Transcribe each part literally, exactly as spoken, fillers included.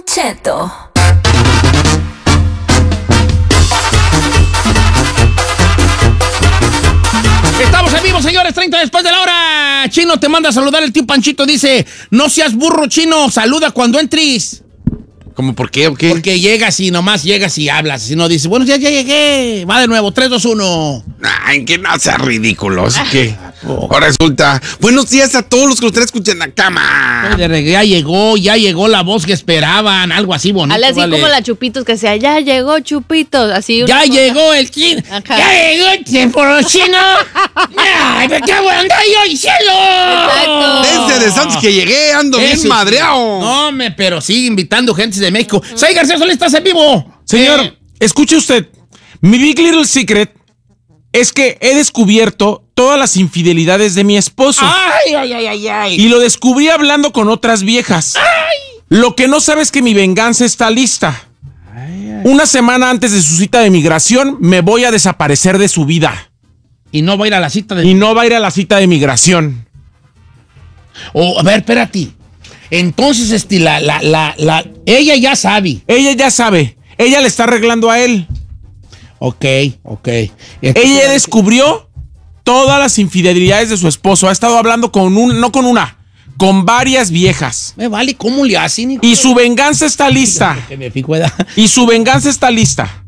Cheto. Estamos en vivo, señores, treinta después de la hora. Chino te manda a saludar, el tío Panchito dice, no seas burro, Chino, saluda cuando entres. ¿Cómo por qué o qué? Porque llegas y nomás llegas y hablas. Si no dices, bueno, ya, ya llegué. Va de nuevo, tres, dos, uno. Ay, que no sea ridículo. Así que ahora resulta. Buenos días a todos los que lo están escuchando en la cama. Ya llegó, ya llegó la voz que esperaban. Algo así bonito. Algo así vale. como la Chupitos que decía, ya llegó Chupitos. Así Ya cosa. llegó el chino. Ajá. Ya llegó el tiempo, chino. Ay, me cago en gallo y cielo. Exacto. Dense de Santos que llegué, ando Eso bien sí. madreado. No, me, pero sigue invitando gente de México. Soy García Solís, estás en vivo. Señor, Eh, escuche usted. Mi Big Little Secret es que he descubierto todas las infidelidades de mi esposo. Ay, ay, ay, ay, ay. Y lo descubrí hablando con otras viejas. Lo que no sabe es que mi venganza está lista. Una semana antes de su cita de migración, me voy a desaparecer de su vida. Y no va a ir a la cita de... Y no va a ir a la cita de migración. Oh, a ver, espérate. Entonces, este, la, la, la, la, ella ya sabe. Ella ya sabe. Ella le está arreglando a él. Ok, ok. Ella descubrió todas las infidelidades de su esposo. Ha estado hablando con un, no con una, con varias viejas. Me vale, ¿cómo le hacen? hijo Y de- su venganza está lista. Que me fijo, ¿verdad? Y su venganza está lista.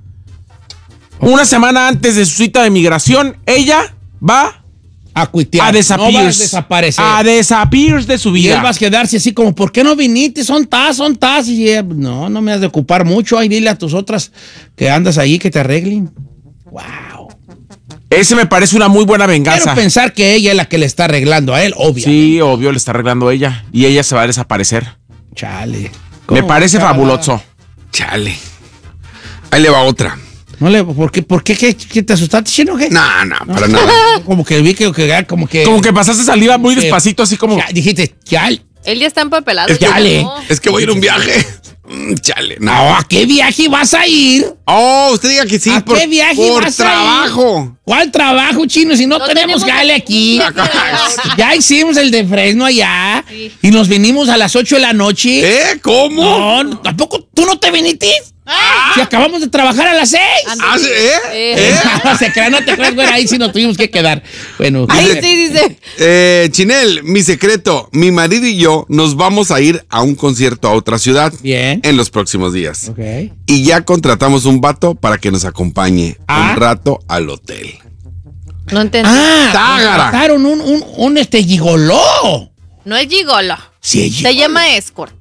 Una semana antes de su cita de migración, ella va A cuitear. a No desaparecer. va a desaparecer. A desaparecer de su Y él vida. va a quedarse así como, ¿por qué no viniste? Son tas, son tas. Y ella, no, no me has de ocupar mucho. Ahí dile a tus otras que andas ahí que te arreglen. Wow. Ese me parece una muy buena Quiero venganza. pensar que ella es la que le está arreglando a él, obvio. Sí, obvio, le está arreglando ella. Y ella se va a desaparecer. Chale. Me ¿Cómo, parece cabrón? fabuloso. Chale. Ahí le va otra. No le, ¿por qué, por qué, qué, qué te asustaste, chino? ¿Qué? No, no, para nada. Como que vi que, que como que... Como que pasaste saliva muy que- despacito, así como. Ya, dijiste, chale. Él ya está empapelado. Es que, ya Chale. no. es que voy a ir a un viaje. Mm, Chale. No. No, ¿a qué viaje vas a ir? Oh, usted diga que sí. ¿A por, qué viaje por vas a ir? trabajo. ¿Cuál trabajo, chino? Si no, No tenemos tenemos gale aquí. aquí. Ya hicimos el de Fresno allá. Sí. Y nos vinimos a las ocho de la noche. ¿Eh? ¿Cómo? No, tampoco. ¿Tú no te viniste? Si acabamos de trabajar a las seis. Ah, ¿sí? ¿Eh? Eh. ¿Eh? No se crean, no te creas, güey. Ahí sí nos tuvimos que quedar. Bueno. Ay, eh, sí, dice. Eh, Chinel, mi secreto. Mi marido y yo nos vamos a ir a un concierto a otra ciudad. Bien. En los próximos días. Ok. Y ya contratamos un vato para que nos acompañe Ah. un rato al hotel. No entendí. Ah, Tágara. contrataron un, un, un este gigoló. No es gigolo. Sí, es Se gigoló. llama escort.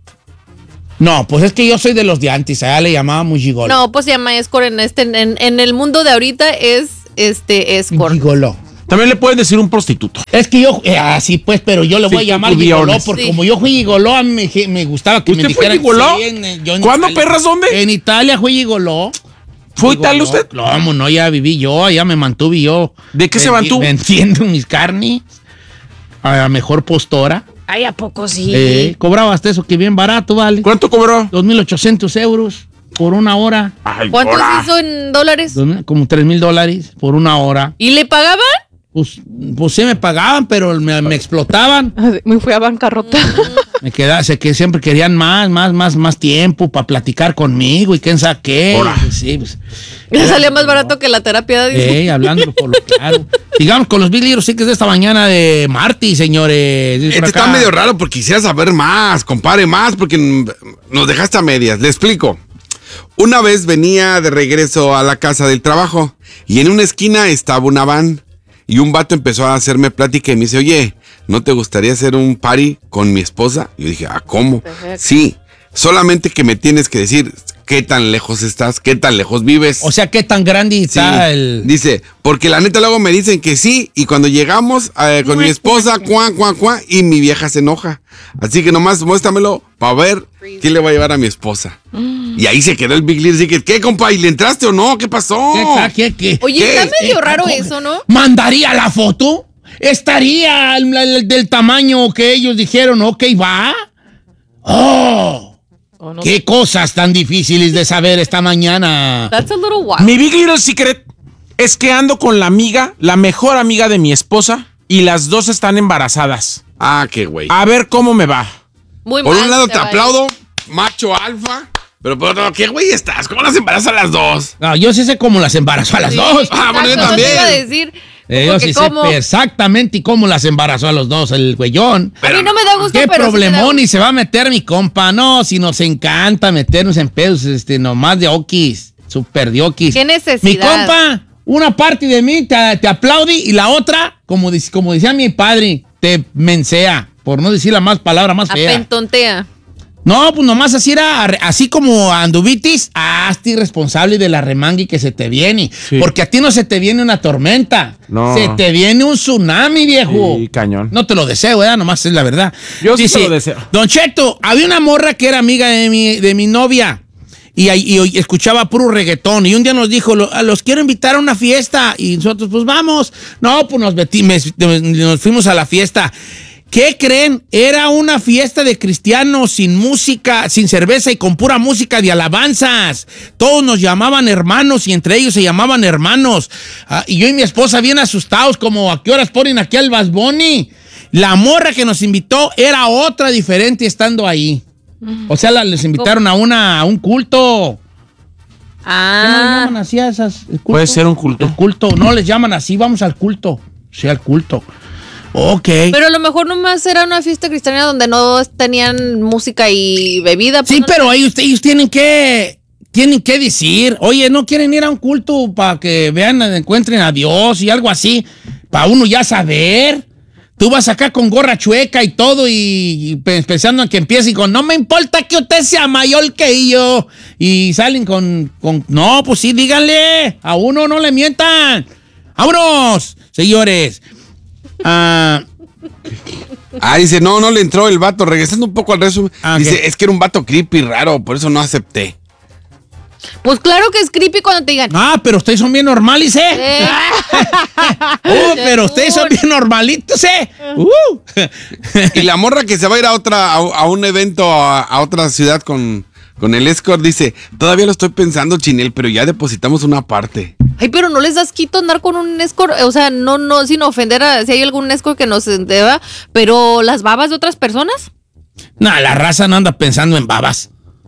No, pues es que yo soy de los de antes. Allá le llamábamos gigoló. No, pues se llama escort en este, en, en el mundo de ahorita es este escort. Gigoló. También le pueden decir un prostituto. Es que yo, eh, así pues, pero yo le voy Sí, a llamar to be gigoló honest. porque Sí. como yo fui gigoló, a mí me, me gustaba que me ¿Usted fue dijeran. gigoló? Sí, en- yo en ¿Cuándo, Italia. perras, dónde? En Italia fui gigoló. ¿Fue Gigoló. tal usted? No, vamos, no, ya viví yo, ya me mantuve yo. ¿De qué se Vendi- mantuvo? Vendiendo mis carnes a la mejor postora. Ay, ¿a poco sí? Eh, cobraba hasta eso, que bien barato, vale. ¿Cuánto cobró? dos mil ochocientos euros por una hora. Ay, ¿Cuántos ahora. hizo en dólares? Dos mil- Como tres mil dólares por una hora. ¿Y le pagaban? Pues, pues sí me pagaban, pero me, me explotaban. Me fui a bancarrota. Me quedaba, sé que siempre querían más, más, más, más tiempo para platicar conmigo y quién sabe qué. Ahora. Pues sí, pues, Le salía más barato que la terapia. Dice. eh, hablándolo por lo claro. Sigamos con los Big Little Secrets de esta mañana de Marty, señores. Dice por Este acá. está medio raro porque quisiera saber más, compare más, porque mm, nos dejaste a medias. Le explico. Una vez venía de regreso a la casa del trabajo y en una esquina estaba una van y un vato empezó a hacerme plática y me dice, oye, ¿no te gustaría hacer un party con mi esposa? Y yo dije, ah, ¿cómo? Perfecto. Sí, solamente que me tienes que decir qué tan lejos estás, qué tan lejos vives. O sea, qué tan grande Sí, está el... dice, porque la neta luego me dicen que sí, y cuando llegamos eh, con mi esposa, cuán, cuán, cuán, y mi vieja se enoja. Así que nomás muéstramelo para ver qué le va a llevar a mi esposa. Y ahí se quedó el Big Little Secret. ¿Qué, compa? ¿Y le entraste o no? ¿Qué pasó? ¿Qué, qué, qué? Oye, ¿Qué? está medio Eh, raro ¿cómo? eso, ¿no? ¿Mandaría la foto? ¿Estaría el- el- del tamaño que ellos dijeron, ok, va? ¡Oh! Oh, no. ¡Qué cosas tan difíciles de saber esta mañana! That's a little wild. Mi Big Little Secret es que ando con la amiga, la mejor amiga de mi esposa, y las dos están embarazadas. Ah, qué güey. A ver cómo me va. Muy Por mal un lado te te va a ir. aplaudo, macho alfa. Pero, pero, ¿qué güey estás? ¿Cómo las embarazas a las dos? No, yo sí sé cómo las embarazó a las Sí, dos. Ah, bueno, yo exacto, también. eso te iba a decir. Eh, yo Porque sí como- sé exactamente cómo las embarazó a los dos, el güeyón. A mí no me da gusto, ¿Qué pero sí me da problemón gusto. y se va a meter mi compa? No, si nos encanta meternos en pedos, este, nomás de okis, super de okis. ¿Qué necesidad? Mi compa, una parte de mí te, te aplaude y la otra, como, dic- como decía mi padre, te mensea, por no decir la más palabra más fea. Apentontea. No, pues nomás así era, así como anduvitis, hazte irresponsable de la remangui que se te viene. Sí. Porque a ti no se te viene una tormenta. No. Se te viene un tsunami, viejo. Sí, cañón. No te lo deseo, ¿verdad? Nomás es la verdad. Yo sí te lo deseo. Don Cheto, había una morra que era amiga de mi, de mi novia. Y, y, y escuchaba puro reggaetón. Y un día nos dijo, "Lo- los quiero invitar a una fiesta". Y nosotros, pues vamos. No, pues nos, meti- me- nos fuimos a la fiesta. ¿Qué creen? Era una fiesta de cristianos sin música, sin cerveza y con pura música de alabanzas. Todos nos llamaban hermanos y entre ellos se llamaban hermanos. Ah, y yo y mi esposa bien asustados, como ¿a qué horas ponen aquí al Bad Bunny? La morra que nos invitó era otra diferente estando ahí. O sea, la- les invitaron a, una, a un culto. ¿Qué no le Ah. llaman así a esas? ¿El culto? Puede ser un culto. El culto, no les llaman así, vamos al culto. Sí, al culto. Ok. Pero a lo mejor nomás era una fiesta cristiana donde no tenían música y bebida. pues Sí, no- pero ellos, ellos tienen que tienen que decir, oye, no quieren ir a un culto para que vean, encuentren a Dios y algo así, para uno ya saber. Tú vas acá con gorra chueca y todo y, y pe- pensando en que empiecen con, no me importa que usted sea mayor que yo. Y salen con, con no, pues sí, díganle, a uno no le mientan. ¡Vámonos, señores! Ah... Ah, dice, no, no le entró el vato. Regresando un poco al resumen. Ah, dice, ok. es que era un vato creepy raro, por eso no acepté. Pues claro que es creepy cuando te digan. Ah, pero ustedes son bien normales, ¿eh? eh, Oh, pero ustedes son bien normalitos, ¿eh? Uh. Y la morra que se va a ir a otra, a, a un evento, a, a otra ciudad con, con el escort, dice, todavía lo estoy pensando, Chinel, pero ya depositamos una parte. Ay, pero no les das quito andar con un escort, o sea, no, no, sin ofender a si hay algún escort que nos deba, pero las babas de otras personas. No, la raza no anda pensando en babas.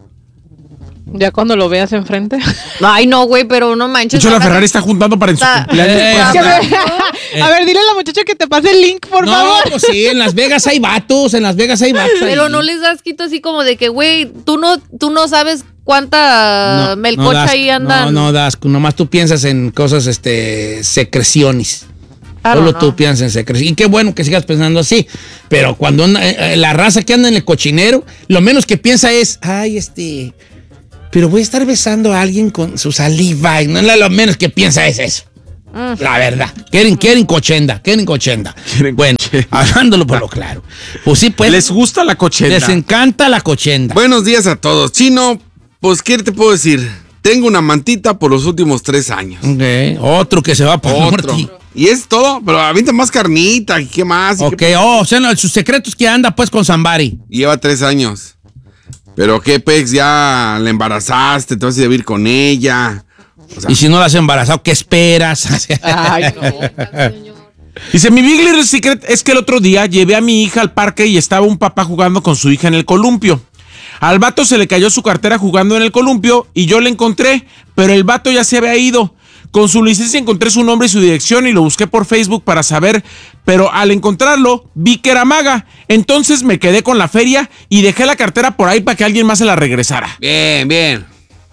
Ya cuando lo veas enfrente. Ay, no, güey, pero no De manches. hecho, la ahora- Ferrari está juntando para en su Está- cumpleaños. Eh, para- Que me- Eh. A ver, dile a la muchacha que te pase el link, por no, favor. pues sí, en Las Vegas hay vatos, en Las Vegas hay vatos. Pero ahí. no les das quito así como de que, güey, tú no, tú no sabes cuánta No, melcocha no das- ahí andan. No, no das, nomás tú piensas en cosas, este, secreciones. Claro, Solo no. tú piensas en secreciones. Y qué bueno que sigas pensando así. Pero cuando una- eh, eh, la raza que anda en el cochinero, lo menos que piensa es, ay, este, pero voy a estar besando a alguien con su saliva. Y no, lo menos que piensa es eso. Mm. La verdad. Quieren, quieren cochenda, quieren cochenda. Quieren bueno, cochenda. hablándolo por lo claro. Pues sí, pues. Les gusta la cochenda. Les encanta la cochenda. Buenos días a todos. Chino, pues, ¿qué te puedo decir? Tengo una mantita por los últimos tres años. Ok, otro que se va por Otro. norte. Y es todo, pero avienta más carnita. ¿Y qué más? ¿Y Ok, qué- oh, o sea, no, sus secretos que anda pues con Zambari. Lleva tres años. Pero qué, Pex, ya la embarazaste, te vas a ir a vivir con ella. O sea, Y si no la has embarazado, ¿qué esperas? Ay, no. Dice, mi Big Little Secret es que el otro día llevé a mi hija al parque y estaba un papá jugando con su hija en el columpio. Al vato se le cayó su cartera jugando en el columpio y yo la encontré, pero el vato ya se había ido. Con su licencia encontré su nombre y su dirección y lo busqué por Facebook para saber, pero al encontrarlo vi que era maga. Entonces me quedé con la feria y dejé la cartera por ahí para que alguien más se la regresara. bien, bien.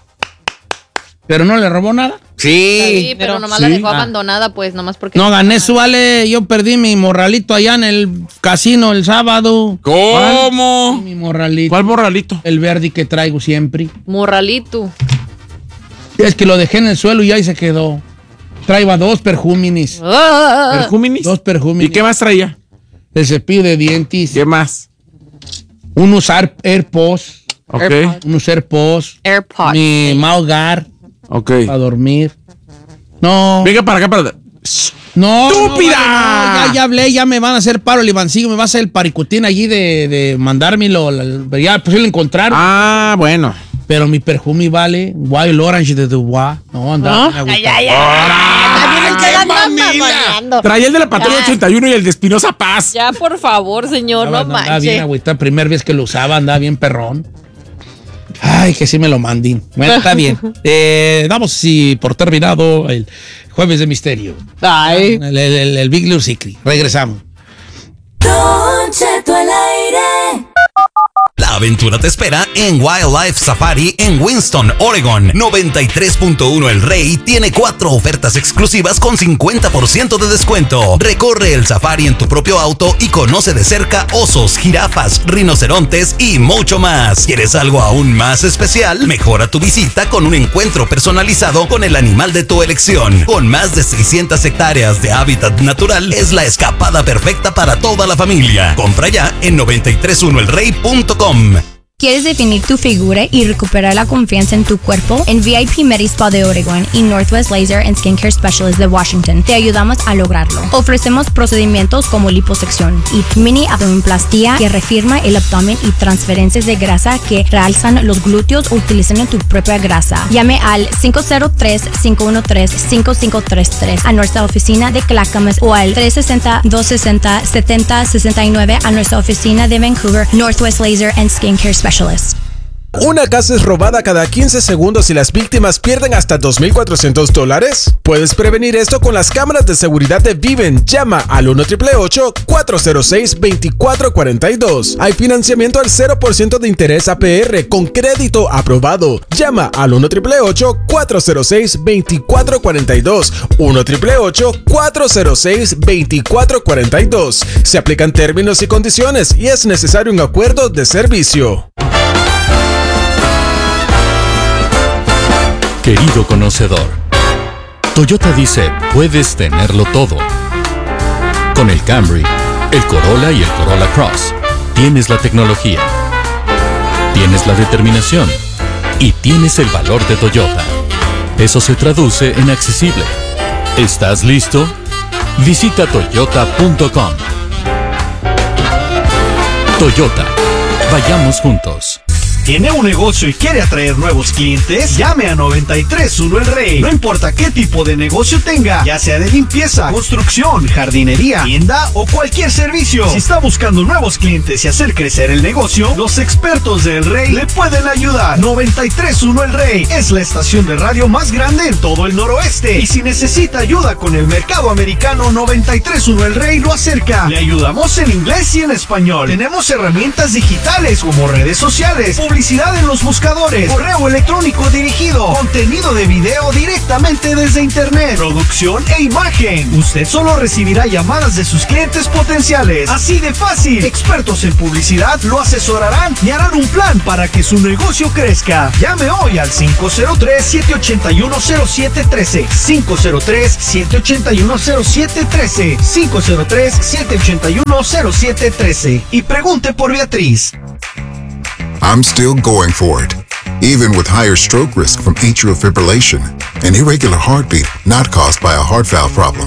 ¿Pero no le robó nada? Sí. Sí, pero nomás la Sí. dejó Ah. abandonada, pues, nomás porque. No gané su vale, yo perdí mi morralito allá en el casino el sábado. ¿Cómo? Mi morralito. ¿Cuál morralito? El verde que traigo siempre. Morralito. Es que lo dejé en el suelo y ahí se quedó. Traía dos perjúminis. Ah, ¿Perjúminis? Dos perjúminis. ¿Y qué más traía? El cepillo de dientes. ¿Qué más? Unos Ar- AirPods. Ok, AirPods. Unos AirPods. AirPods. Mi mouse guard ok. para dormir. No. Venga para acá para... No, ¡Estúpida! no, no, ya, ya hablé, ya me van a hacer paro el Ivancillo, me va a hacer el paricutín allí de, de mandármelo. la- Ya, pues sí lo encontraron. Ah, bueno. Pero mi perfume vale Wild Orange de Dubois. No, anda. ¿Ah? Ay, ay, ay. También ustedes andan mamoneando. Traía el de la patrulla Ya. ochenta y uno y el de Espinosa Paz. Ya, por favor, señor, no Andaba bien manches. agüita, primera vez que lo usaba, andaba bien perrón. Ay, que sí me lo manden. Bueno, está bien. Eh, damos sí, por terminado el Jueves de Misterio. Ay. El, el, el, el Big Little Secret. Regresamos. Don Cheto al aire. La aventura te espera en Wildlife Safari en Winston, Oregon. noventa y tres punto uno El Rey tiene cuatro ofertas exclusivas con cincuenta por ciento de descuento. Recorre el safari en tu propio auto y conoce de cerca osos, jirafas, rinocerontes y mucho más. ¿Quieres algo aún más especial? Mejora tu visita con un encuentro personalizado con el animal de tu elección. Con más de seiscientas hectáreas de hábitat natural, es la escapada perfecta para toda la familia. Compra ya en noventa y tres punto uno el rey punto com. ¿Quieres definir tu figura y recuperar la confianza en tu cuerpo? En V I P Medispa de Oregon y Northwest Laser and Skincare Specialist de Washington te ayudamos a lograrlo. Ofrecemos procedimientos como liposección y mini abdominoplastia que refirma el abdomen y transferencias de grasa que realzan los glúteos utilizando tu propia grasa. Llame al cinco cero tres, cinco uno tres, cinco cinco tres tres a nuestra oficina de Clackamas o al tres seis cero, dos seis cero, siete cero seis nueve a nuestra oficina de Vancouver, Northwest Laser and Skincare Specialist. ¿Una casa es robada cada quince segundos y las víctimas pierden hasta dos mil cuatrocientos dólares? Puedes prevenir esto con las cámaras de seguridad de Viven. Llama al uno ocho ocho ocho, cuatro cero seis, dos cuatro cuatro dos. Hay financiamiento al cero por ciento de interés A P R con crédito aprobado. Llama al uno ocho ocho ocho, cuatro cero seis, dos cuatro cuatro dos. uno ocho ocho ocho, cuatro cero seis, dos cuatro cuatro dos. Se aplican términos y condiciones y es necesario un acuerdo de servicio. Querido conocedor, Toyota dice, puedes tenerlo todo. Con el Camry, el Corolla y el Corolla Cross, tienes la tecnología, tienes la determinación y tienes el valor de Toyota. Eso se traduce en accesible. ¿Estás listo? Visita toyota punto com. Toyota, vayamos juntos. ¿Tiene un negocio y quiere atraer nuevos clientes? Llame a noventa y tres punto uno El Rey. No importa qué tipo de negocio tenga, ya sea de limpieza, construcción, jardinería, tienda o cualquier servicio. Si está buscando nuevos clientes y hacer crecer el negocio, los expertos de El Rey le pueden ayudar. noventa y tres punto uno El Rey es la estación de radio más grande en todo el noroeste. Y si necesita ayuda con el mercado americano, noventa y tres punto uno El Rey lo acerca. Le ayudamos en inglés y en español. Tenemos herramientas digitales como redes sociales, publicidad en los buscadores, correo electrónico dirigido, contenido de video directamente desde internet, producción e imagen. Usted solo recibirá llamadas de sus clientes potenciales. Así de fácil. Expertos en publicidad lo asesorarán y harán un plan para que su negocio crezca. Llame hoy al cinco cero tres, siete ocho uno, cero siete uno tres. cinco cero tres, siete ocho uno, cero siete uno tres. cinco cero tres, siete ocho uno, cero siete uno tres. Y pregunte por Beatriz. I'm still going for it, even with higher stroke risk from atrial fibrillation, an irregular heartbeat not caused by a heart valve problem.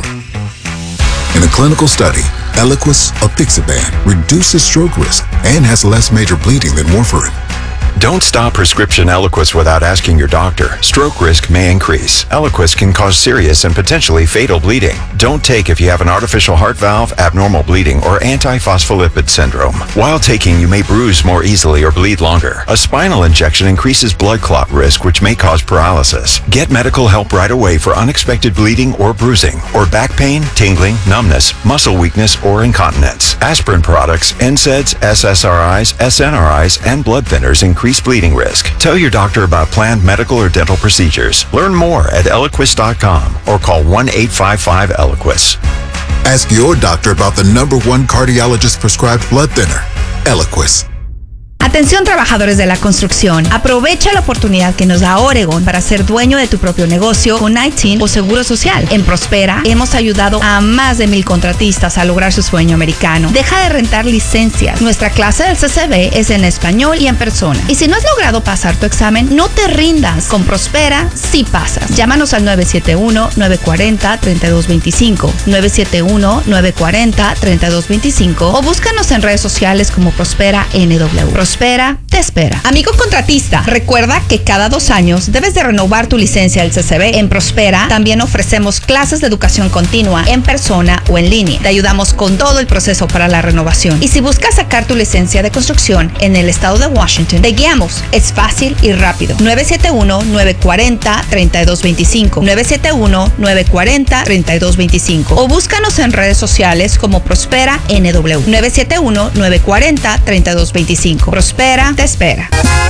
In a clinical study, Eliquis apixaban reduces stroke risk and has less major bleeding than warfarin. Don't stop prescription Eliquis without asking your doctor. Stroke risk may increase. Eliquis can cause serious and potentially fatal bleeding. Don't take if you have an artificial heart valve, abnormal bleeding, or antiphospholipid syndrome. While taking, you may bruise more easily or bleed longer. A spinal injection increases blood clot risk, which may cause paralysis. Get medical help right away for unexpected bleeding or bruising, or back pain, tingling, numbness, muscle weakness, or incontinence. Aspirin products, N SAIDs, S S R Is, S N R Is, and blood thinners increase bleeding risk. Tell your doctor about planned medical or dental procedures. Learn more at Eliquis dot com or call one eight five five Eliquis. Ask your doctor about the number one cardiologist prescribed blood thinner, Eliquis. Atención trabajadores de la construcción, aprovecha la oportunidad que nos da Oregon para ser dueño de tu propio negocio con I T I N o Seguro Social. En Prospera hemos ayudado a más de mil contratistas a lograr su sueño americano. Deja de rentar licencias. Nuestra clase del C C B es en español y en persona. Y si no has logrado pasar tu examen, no te rindas. Con Prospera sí pasas. Llámanos al nueve siete uno, nueve cuatro cero, tres dos dos cinco, nueve siete uno, nueve cuatro cero, tres dos dos cinco o búscanos en redes sociales como Prospera N W. Prospera Prospera te espera. Amigo contratista, recuerda que cada dos años debes de renovar tu licencia del C C B. En Prospera también ofrecemos clases de educación continua en persona o en línea. Te ayudamos con todo el proceso para la renovación. Y si buscas sacar tu licencia de construcción en el estado de Washington, te guiamos. Es fácil y rápido. nueve siete uno, nueve cuatro cero, tres dos dos cinco. nueve siete uno, nueve cuatro cero, tres dos dos cinco. O búscanos en redes sociales como Prospera N W. nueve siete uno, nueve cuatro cero, tres dos dos cinco. Prospera te espera.